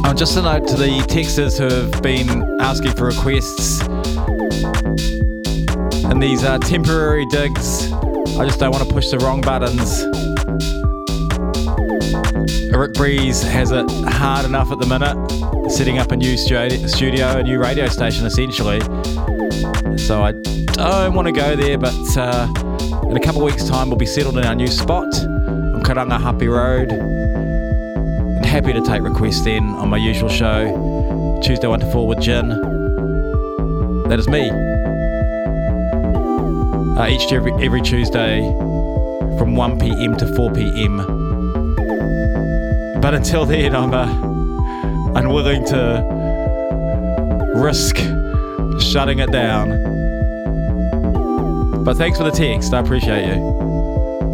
Just a note to the texters who have been asking for requests and these temporary digs. I just don't want to push the wrong buttons. Rick Breeze has it hard enough at the minute, setting up a new studio, a new radio station essentially. So I don't want to go there, but in a couple of weeks' time we'll be settled in our new spot on Karangahape Road. And happy to take requests then on my usual show, Tuesday 1 to 4 with Gin. That is me. Each every Tuesday from 1 p.m. to 4 p.m. But until then, I'm unwilling to risk shutting it down. But thanks for the text, I appreciate you.